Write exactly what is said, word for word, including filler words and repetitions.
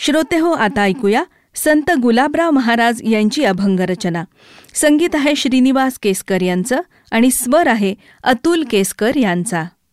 श्रोते हो, आता ऐकूया संत गुलाबराव महाराज यांची अभंग रचना. संगीत आहे श्रीनिवास केसकर यांचं आणि स्वर आहे अतुल केसकर यांचा.